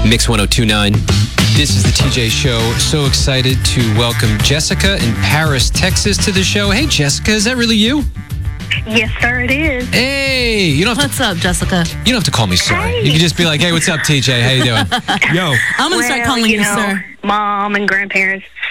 Mix 1029. This is the TJ Show. So excited to welcome Jessica in Paris, Texas to the show. Hey, Jessica, is that really you? Yes, sir, it is. Hey, you don't have What's up, Jessica? You don't have to call me sir. Hey. You can just be like, hey, what's up, TJ? How you doing? Yo. I'm going to start calling you sir. Mom and grandparents